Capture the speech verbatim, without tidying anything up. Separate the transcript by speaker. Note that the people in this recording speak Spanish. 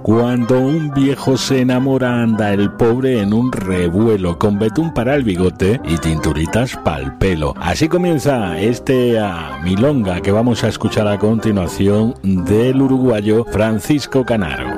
Speaker 1: Cuando un viejo se enamora anda el pobre en un revuelo, con betún para el bigote y tinturitas pa'l pelo. Así comienza este uh, milonga que vamos a escuchar a continuación del uruguayo Francisco Canaro.